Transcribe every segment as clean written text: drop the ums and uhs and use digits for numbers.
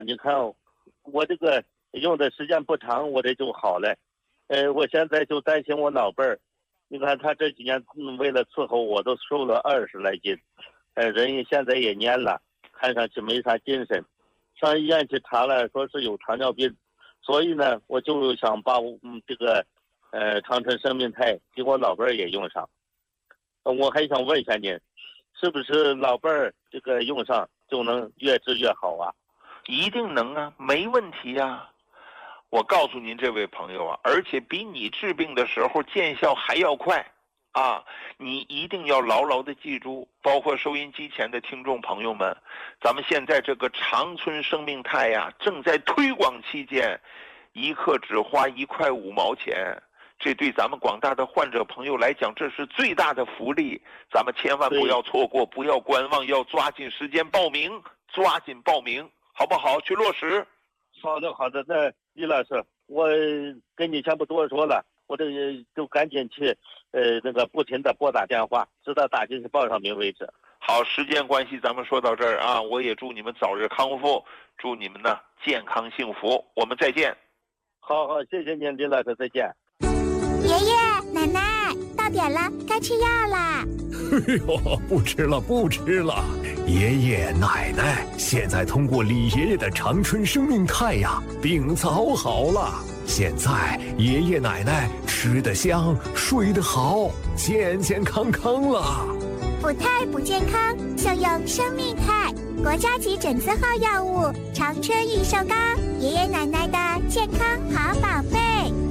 你看我这个用的时间不长，我这就好了。我现在就担心我老伴儿，你看他这几年为了伺候我都瘦了20来斤，人现在也蔫了，看上去没啥精神。上医院去查了，说是有糖尿病，所以呢，我就想把这个长春生命肽给我老伴儿也用上。我还想问一下您，是不是老伴儿这个用上就能越治越好啊？ 一定能啊，没问题啊。我告诉您这位朋友啊，而且比你治病的时候见效还要快啊！你一定要牢牢的记住，包括收音机前的听众朋友们，咱们现在这个长春生命肽呀，正在推广期间，1克只花1块5毛钱，这对咱们广大的患者朋友来讲，这是最大的福利，咱们千万不要错过，不要观望，要抓紧时间报名，抓紧报名，好不好？去落实。 好的，好的。那李老师，我跟你先不多说了，我这就赶紧去，那个不停的拨打电话，直到打进去报上名为止。 好，时间关系，咱们说到这儿啊，我也祝你们早日康复，祝你们呢健康幸福，我们再见。 好，谢谢您，李老师，再见。 爷爷奶奶，到点了，该吃药啦。 哎呦，不吃了，不吃了。爷爷奶奶现在通过李爷爷的长春生命肽呀，病早好了。现在爷爷奶奶吃得香，睡得好，健健康康了。 补肽补健康，就用生命肽，国家级诊字号药物，长春益寿膏，爷爷奶奶的健康好宝贝。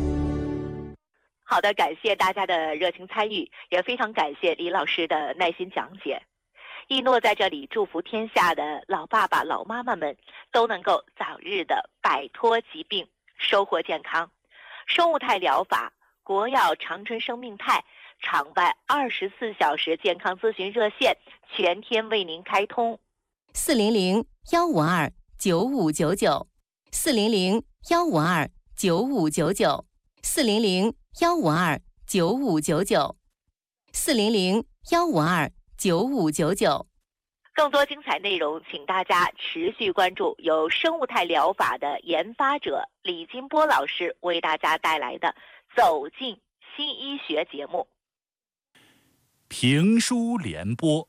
好的，感谢大家的热情参与，也非常感谢李老师的耐心讲解。一诺在这里祝福天下的老爸爸、老妈妈们都能够早日的摆脱疾病，收获健康。生物肽疗法，国药长春生命肽场外24小时健康咨询热线全天为您开通 400-152-9599，400-152-9599，400-152-9599。 更多精彩内容，请大家持续关注由生物肽疗法的研发者李金波老师为大家带来的《走进新医学》节目。 评书联播。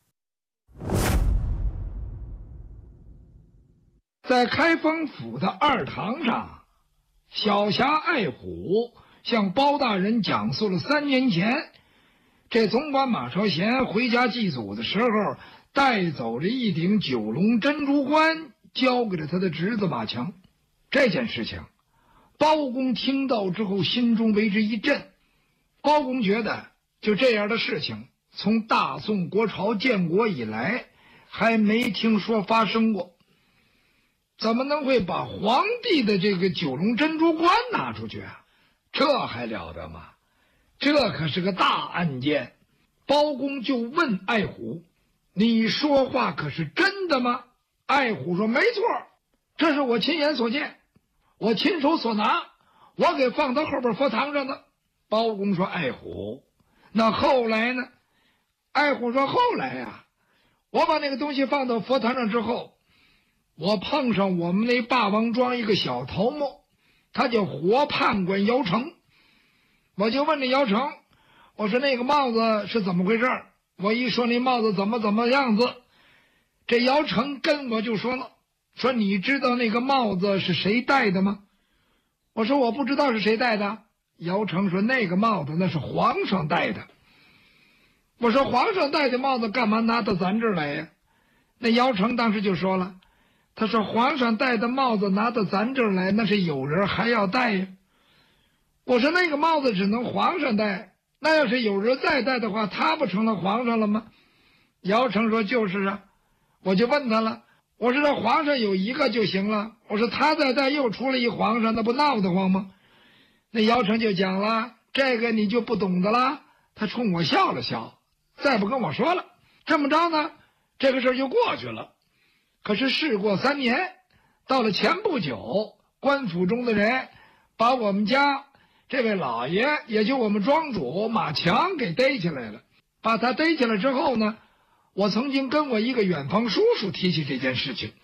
在开封府的二堂上，小侠爱虎向包大人讲述了3年前这总管马朝贤回家祭祖的时候带走了一顶9龙珍珠冠，交给了他的侄子马强。这件事情包公听到之后心中为之一震。包公觉得就这样的事情从大宋国朝建国以来还没听说发生过，怎么能会把皇帝的这个9龙珍珠冠拿出去啊？这还了得吗？这可是个大案件。包公就问爱虎，你说话可是真的吗？爱虎说，没错，这是我亲眼所见，我亲手所拿，我给放到后边佛堂上的。包公说，爱虎，那后来呢？爱虎说，后来呀，我把那个东西放到佛堂上之后，我碰上我们那霸王庄一个小头目，他叫活判官姚成。我就问这姚成，我说那个帽子是怎么回事？我一说那帽子怎么样子，这姚成跟我就说了，说你知道那个帽子是谁戴的吗？我说我不知道是谁戴的。姚成说，那个帽子那是皇上戴的。我说皇上戴的帽子干嘛拿到咱这儿来呀？那姚成当时就说了，他说皇上戴的帽子拿到咱这儿来，那是有人还要戴呀。我说那个帽子只能皇上戴，那要是有人再戴的话，他不成了皇上了吗？姚成说，就是啊。我就问他了，我说这皇上有一个就行了，我说他再戴又出了一皇上，那不闹得慌吗？那姚成就讲了，这个你就不懂的了。他冲我笑了笑，再不跟我说了。这么着呢，这个事儿就过去了。可是事过3年，到了前不久，官府中的人把我们家这位老爷，也就我们庄主马强给逮起来了。把他逮起来之后呢，我曾经跟我一个远房叔叔提起这件事情。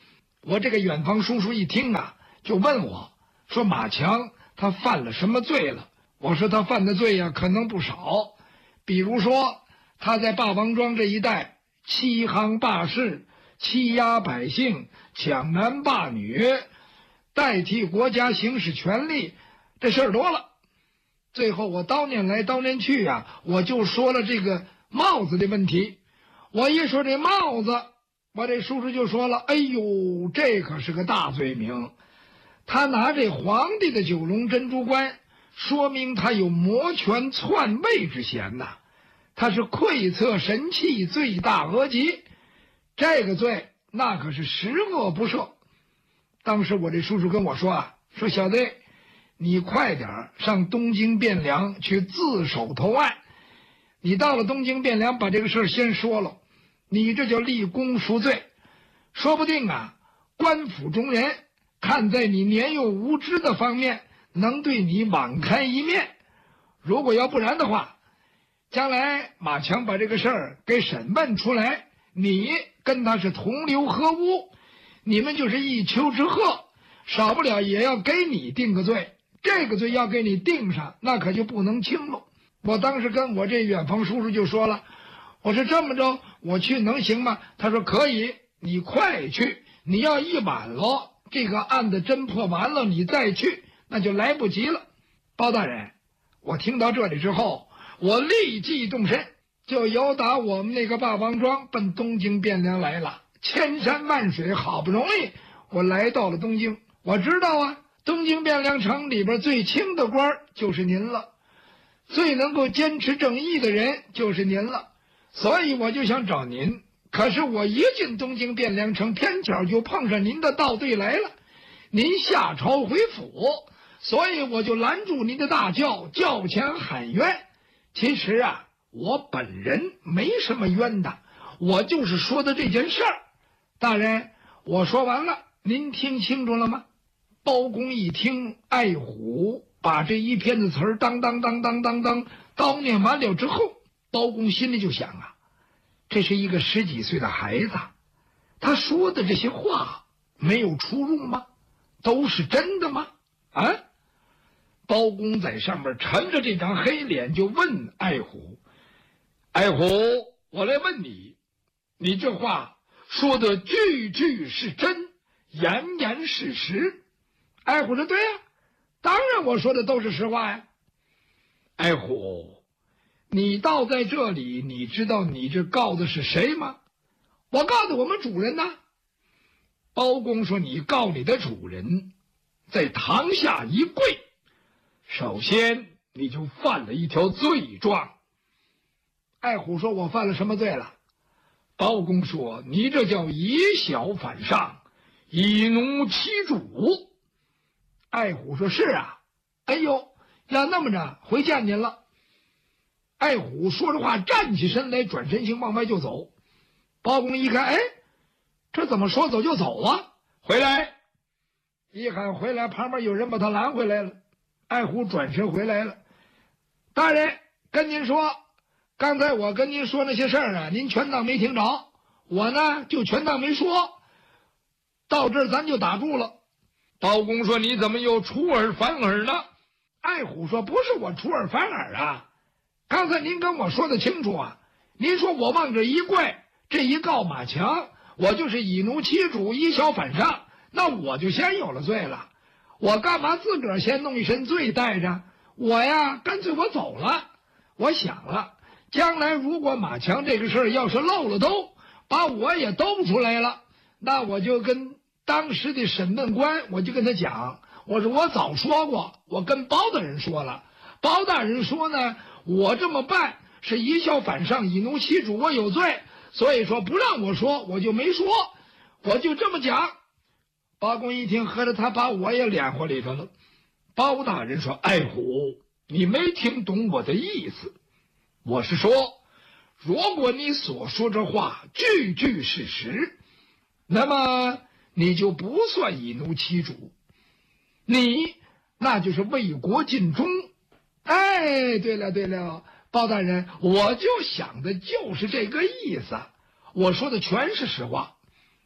我这个远房叔叔一听啊，就问我说马强他犯了什么罪了？我说他犯的罪呀，可能不少，比如说他在霸王庄这一带欺行霸市，欺压百姓，抢男霸女，代替国家行使权力，这事儿多了。最后我叨念来叨念去啊，我就说了这个帽子的问题。我一说这帽子，我这叔叔就说了，哎呦，这可是个大罪名。他拿这皇帝的九龙珍珠冠，说明他有摩拳篡位之嫌呐，他是窥测神器，罪大恶极。这个罪那可是十恶不赦。当时我这叔叔跟我说啊，说小子，你快点上东京汴梁去自首投案。你到了东京汴梁，把这个事儿先说了，你这叫立功赎罪。说不定啊，官府中人看在你年幼无知的方面，能对你网开一面。如果要不然的话，将来马强把这个事儿给审问出来，你跟他是同流合污，你们就是一丘之貉，少不了也要给你定个罪。这个罪要给你定上，那可就不能轻了。我当时跟我这远房叔叔就说了，我说这么着我去能行吗？他说可以，你快去，你要一晚了，这个案子侦破完了你再去，那就来不及了。包大人，我听到这里之后，我立即动身，就由打我们那个霸王庄奔东京汴梁来了。千山万水，好不容易我来到了东京。我知道啊，东京汴梁城里边最轻的官就是您了，最能够坚持正义的人就是您了，所以我就想找您。可是我一进东京汴梁城，偏巧就碰上您的道队来了，您下朝回府，所以我就拦住您的大轿，轿前喊冤。其实啊，我本人没什么冤的，我就是说的这件事儿。大人，我说完了，您听清楚了吗？包公一听，爱虎把这一篇的词儿当叨念完了之后，包公心里就想啊，这是一个10几岁的孩子，他说的这些话没有出入吗？都是真的吗？啊！包公在上面沉着这张黑脸就问爱虎，爱虎，我来问你，你这话说的句句是真，言言是实。爱虎说对呀，当然我说的都是实话呀。爱虎，你倒在这里，你知道你这告的是谁吗？我告的我们主人呐。包公说，你告你的主人在堂下一跪，首先你就犯了一条罪状。爱虎说，我犯了什么罪了？包公说，你这叫以小反上，以奴欺主。爱虎说，是啊。哎呦，要那么着，回见您了。爱虎说着话，站起身来，转身行往外就走。包公一看，哎，这怎么说走就走啊？回来！一喊回来，旁边有人把他拦回来了。爱虎转身回来了。大人，跟您说，刚才我跟您说那些事儿啊，您全当没听着，我呢就全当没说。到这儿咱就打住了。包公说，你怎么又出尔反尔呢？爱虎说，不是我出尔反尔啊，刚才您跟我说的清楚啊，您说我往这一跪，这一告马强，我就是以奴欺主，以小反上，那我就先有了罪了。我干嘛自个儿先弄一身罪带着？我呀，干脆我走了。我想了，将来如果马强这个事儿要是漏了兜，把我也兜出来了，那我就跟当时的审问官，我就跟他讲，我说我早说过，我跟包大人说了，包大人说呢，我这么办是以小反上，以奴欺主，我有罪，所以说不让我说，我就没说，我就这么讲。包公一听，合着他把我也敛和里头了。包大人说，爱虎，你没听懂我的意思，我是说，如果你所说这话句句是实，那么你就不算以奴欺主，你那就是为国尽忠。哎，对了，包大人，我就想的就是这个意思，我说的全是实话。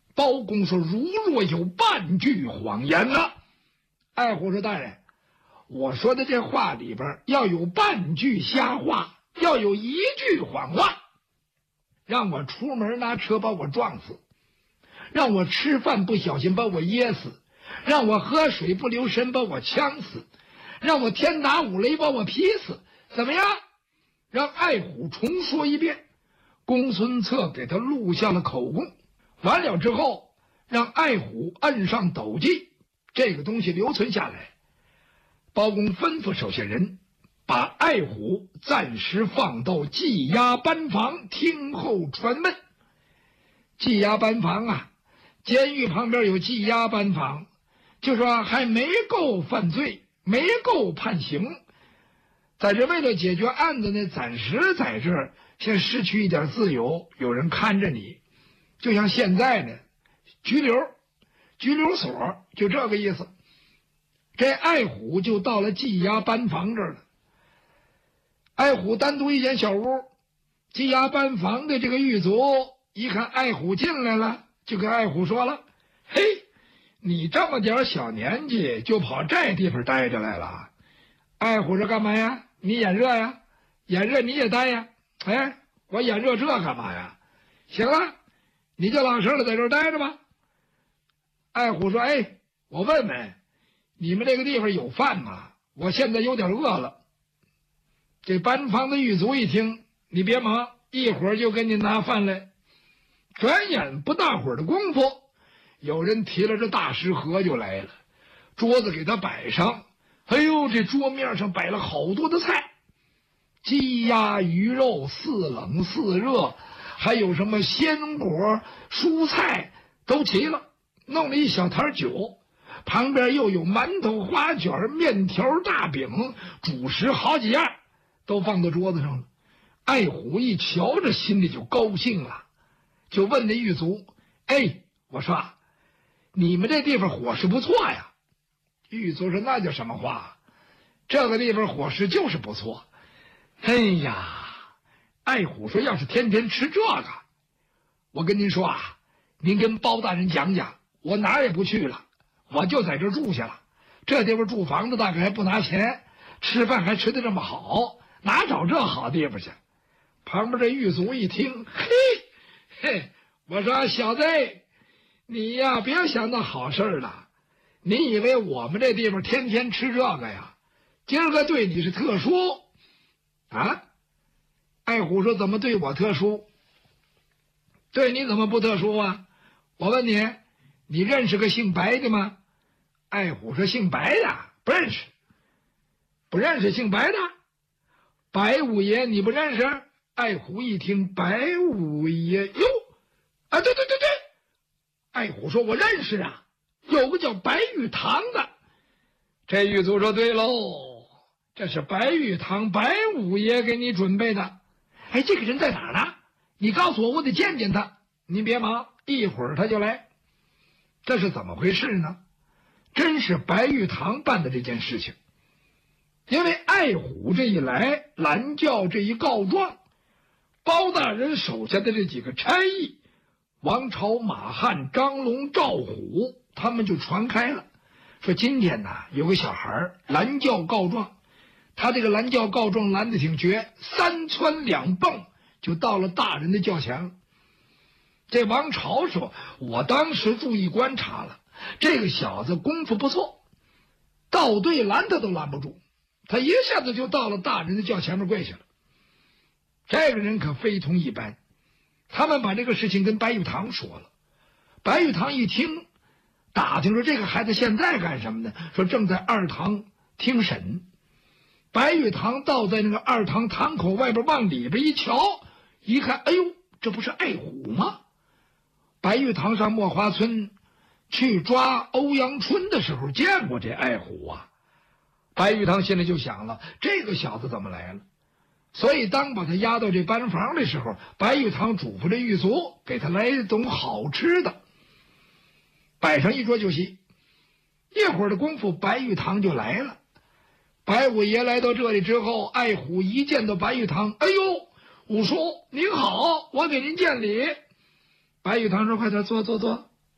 包公说：“如若有半句谎言呢？”爱虎说：“大人，我说的这话里边要有半句瞎话，要有一句谎话，让我出门拿车把我撞死，让我吃饭不小心把我噎死，让我喝水不留神把我呛死，让我天打五雷把我劈死，怎么样？”让爱虎重说一遍。公孙策给他录下了口供，完了之后让爱虎摁上斗记，这个东西留存下来。包公吩咐手下人把爱虎暂时放到羁押班房听候传问。羁押班房啊，监狱旁边有羁押班房，就说还没够犯罪，没够判刑，在这为了解决案子呢，暂时在这儿先失去一点自由，有人看着你，就像现在呢，拘留所，就这个意思。这爱虎就到了羁押班房这儿了。爱虎单独一间小屋，羁押班房的这个狱卒一看爱虎进来了，就跟爱虎说了：“嘿，你这么点小年纪就跑这地方待着来了？”爱虎说：“干嘛呀？你眼热呀？眼热你也待呀？哎，我眼热这干嘛呀？行了，你就老实的在这儿待着吧。”爱虎说：“哎，我问问，你们这个地方有饭吗？我现在有点饿了。”这班房的狱卒一听：“你别忙，一会儿就给你拿饭来。”转眼不大会儿的功夫，有人提了这大食盒就来了，桌子给他摆上。哎呦，这桌面上摆了好多的菜，鸡鸭鱼肉，似冷似热，还有什么鲜果蔬菜都齐了，弄了一小坛酒，旁边又有馒头花卷面条大饼，主食好几样都放到桌子上了。爱虎一瞧这心里就高兴了，就问那狱卒：“哎，我说你们这地方伙食不错呀？”狱卒说：“那叫什么话？这个地方伙食就是不错。”哎呀，爱虎说：“要是天天吃这个，我跟您说啊，您跟包大人讲讲，我哪儿也不去了，我就在这儿住下了。这地方住房子大概还不拿钱，吃饭还吃得这么好，哪找这好地方去？”旁边这狱卒一听：“嘿，我说小子，你呀别想那好事了。你以为我们这地方天天吃这个呀？今儿个对你是特殊啊？”爱虎说：“怎么对我特殊？对你怎么不特殊啊？我问你，你认识个姓白的吗？”爱虎说：“姓白的不认识。”不认识姓白的？白五爷你不认识？爱虎一听白五爷，哟，啊，对，爱虎说：“我认识啊，有个叫白玉堂的。”这狱卒说：“对喽，这是白玉堂白五爷给你准备的。哎，这个人在哪儿呢？你告诉我，我得见见他。您别忙，一会儿他就来。”这是怎么回事呢？真是白玉堂办的这件事情。因为爱虎这一来，蓝教这一告状，包大人手下的这几个差役王朝、马汉、张龙、赵虎，他们就传开了，说今天呢有个小孩拦轿告状，他这个拦轿告状拦得挺绝，3蹿2蹦就到了大人的轿前。这王朝说：“我当时注意观察了，这个小子功夫不错，倒队拦他都拦不住，他一下子就到了大人的轿前面跪下了。这个人可非同一般。”他们把这个事情跟白玉堂说了，白玉堂一听，打听说这个孩子现在干什么呢？说正在二堂听审。白玉堂倒在那个二堂堂口外边，往里边一瞧，一看，哎呦，这不是爱虎吗？白玉堂上墨花村去抓欧阳春的时候见过这爱虎啊。白玉堂心里就想了，这个小子怎么来了？所以当把他押到这班房的时候，白玉堂嘱咐这狱卒给他来一种好吃的，摆上一桌酒席。一会儿的功夫，白玉堂就来了。白五爷来到这里之后，爱虎一见到白玉堂，哎呦，五叔您好，我给您见礼。白玉堂说：“快点坐。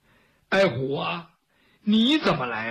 爱虎啊，你怎么来了？